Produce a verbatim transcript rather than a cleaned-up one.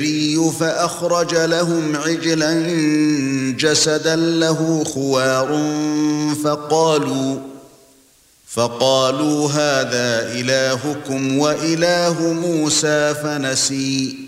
فأخرج لهم عجلا جسدا له خوار فقالوا فقالوا هذا إلهكم وإله موسى فنسي